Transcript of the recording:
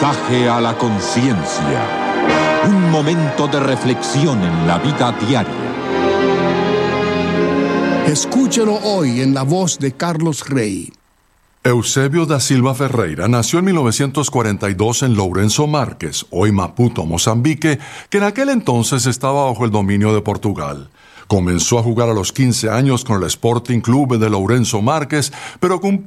Mensaje a la conciencia. Un momento de reflexión en la vida diaria. Escúchelo hoy en la voz de Carlos Rey. Eusebio da Silva Ferreira nació en 1942 en Lourenço Marques, hoy Maputo, Mozambique, que en aquel entonces estaba bajo el dominio de Portugal. Comenzó a jugar a los 15 años con el Sporting Clube de Lourenço Marques, pero cumplió